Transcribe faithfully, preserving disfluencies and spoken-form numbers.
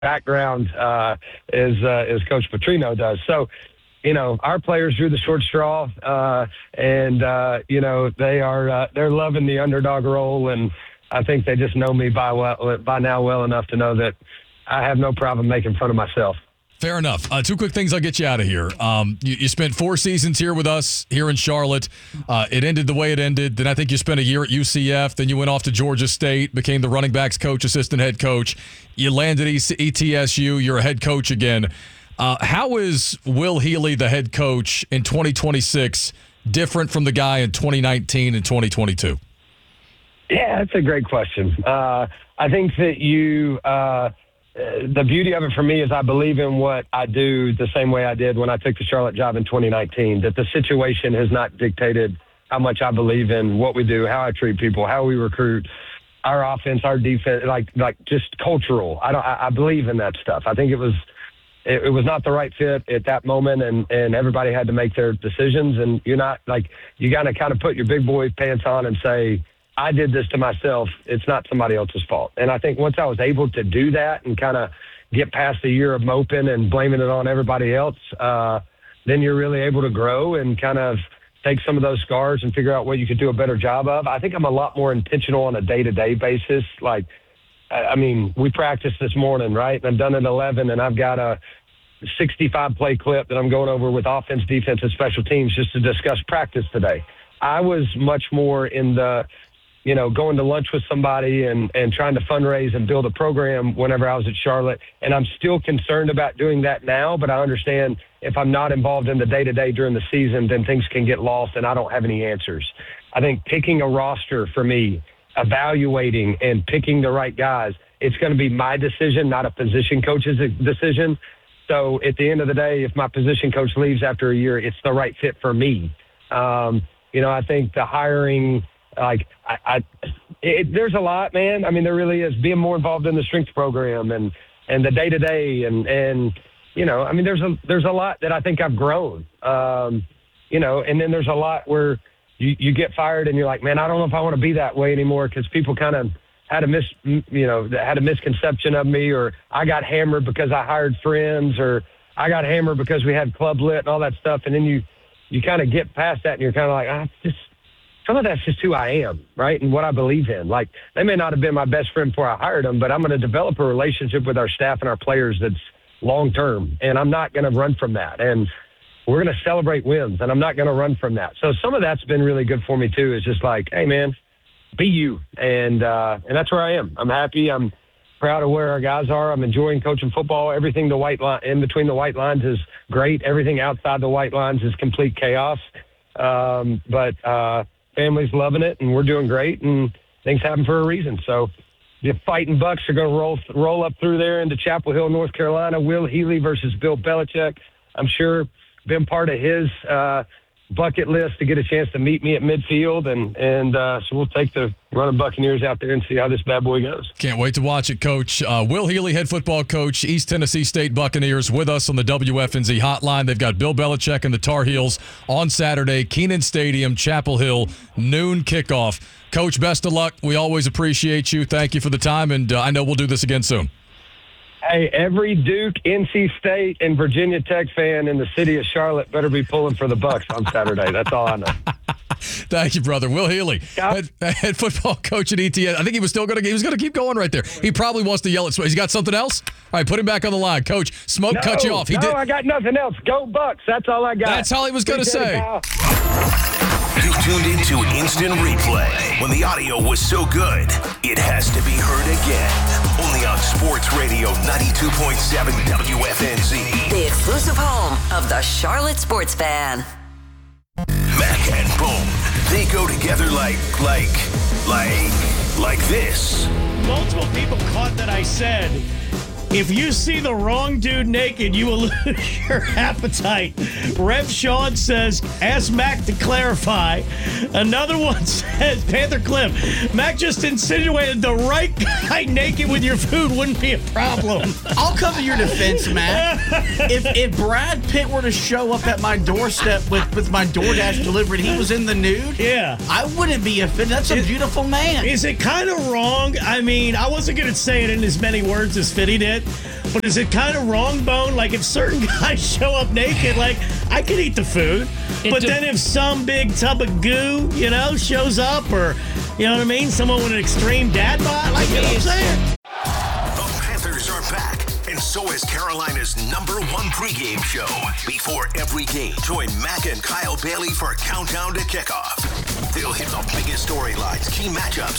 background uh, as uh, as Coach Petrino does. So, you know, our players drew the short straw, uh, and uh, you know they are uh, they're loving the underdog role, and I think they just know me by well by now well enough to know that I have no problem making fun of myself. Fair enough. Uh, two quick things, I'll get you out of here. Um, you, you spent four seasons here with us here in Charlotte. Uh, it ended the way it ended. Then I think you spent a year at U C F. Then you went off to Georgia State, became the running backs coach, assistant head coach. You landed at E T S U. You're a head coach again. Uh, how is Will Healy, the head coach in twenty twenty-six, different from the guy in twenty nineteen and twenty twenty-two? Yeah, that's a great question. Uh, I think that you uh, – the beauty of it for me is I believe in what I do the same way I did when I took the Charlotte job in twenty nineteen, that the situation has not dictated how much I believe in what we do, how I treat people, how we recruit, our offense, our defense, like like just cultural. I don't. I, I believe in that stuff. I think it was it, it was not the right fit at that moment, and, and everybody had to make their decisions. And you're not like you got to kind of put your big boy pants on and say, I did this to myself. It's not somebody else's fault. And I think once I was able to do that and kind of get past the year of moping and blaming it on everybody else, uh, then you're really able to grow and kind of take some of those scars and figure out what you could do a better job of. I think I'm a lot more intentional on a day-to-day basis. Like, I mean, we practiced this morning, right? And I'm done at eleven, and I've got a sixty-five play clip that I'm going over with offense, defense, and special teams just to discuss practice today. I was much more in the – you know, going to lunch with somebody and, and trying to fundraise and build a program whenever I was at Charlotte. And I'm still concerned about doing that now, but I understand if I'm not involved in the day-to-day during the season, then things can get lost and I don't have any answers. I think picking a roster for me, evaluating and picking the right guys, it's going to be my decision, not a position coach's decision. So at the end of the day, if my position coach leaves after a year, it's the right fit for me. Um, you know, I think the hiring – Like I, I it, there's a lot, man. I mean, there really is. Being more involved in the strength program and, and the day to day, and and you know, I mean, there's a there's a lot that I think I've grown. Um, you know, and then there's a lot where you, you get fired and you're like, man, I don't know if I want to be that way anymore because people kind of had a mis you know had a misconception of me, or I got hammered because I hired friends, or I got hammered because we had Club Lit and all that stuff, and then you you kind of get past that and you're kind of like, ah, just. Some of that's just who I am, right, and what I believe in. Like, they may not have been my best friend before I hired them, but I'm going to develop a relationship with our staff and our players that's long-term, and I'm not going to run from that. And we're going to celebrate wins, and I'm not going to run from that. So some of that's been really good for me, too, is just like, hey, man, be you. And uh, and that's where I am. I'm happy. I'm proud of where our guys are. I'm enjoying coaching football. Everything the white line in between the white lines is great. Everything outside the white lines is complete chaos. Um, but uh, – family's loving it, and we're doing great, and things happen for a reason. So the Fighting Bucks are going to roll roll up through there into Chapel Hill, North Carolina. Will Healy versus Bill Belichick. I'm sure been part of his uh, bucket list to get a chance to meet me at midfield, and and uh, so we'll take the running Buccaneers out there and see how this bad boy goes. Can't wait to watch it, Coach. Uh, Will Healy, head football coach, East Tennessee State Buccaneers, with us on the W F N Z hotline. They've got Bill Belichick and the Tar Heels on Saturday, Kenan Stadium, Chapel Hill, noon kickoff. Coach, best of luck. We always appreciate you. Thank you for the time, and uh, I know we'll do this again soon. Hey, every Duke, N C State, and Virginia Tech fan in the city of Charlotte better be pulling for the Bucks on Saturday. That's all I know. Thank you, brother. Will Healy, head, head football coach at E T S. I think he was still going to. He was going to keep going right there. He probably wants to yell at. He's got something else. All right, put him back on the line, Coach. Smoke no, cut you off. He no, did. I got nothing else. Go Bucks. That's all I got. That's all he was going to say. You tuned into Instant Replay. When the audio was so good, it has to be heard again. Only on Sports Radio ninety-two point seven W F N Z. The exclusive home of the Charlotte Sports Fan. Mac and Boom. They go together like, like, like, like this. Multiple people caught that I said, if you see the wrong dude naked, you will lose your appetite. Rev Sean says, ask Mac to clarify. Another one says, Panther Cliff, Mac just insinuated the right guy naked with your food wouldn't be a problem. I'll come to your defense, Mac. if if Brad Pitt were to show up at my doorstep with, with my DoorDash delivery and he was in the nude, yeah, I wouldn't be offended. That's a is, beautiful man. Is it kind of wrong? I mean, I wasn't going to say it in as many words as Fitty did, But is it kind of wrong, Bone? Like, if certain guys show up naked, like, I could eat the food. It but de- then if some big tub of goo, you know, shows up, or, you know what I mean? Someone with an extreme dad bod, like, you know what I'm saying? The Panthers are back, and so is Carolina's number one pregame show. Before every game, join Mac and Kyle Bailey for Countdown to Kickoff. They'll hit the biggest storylines, key matchups,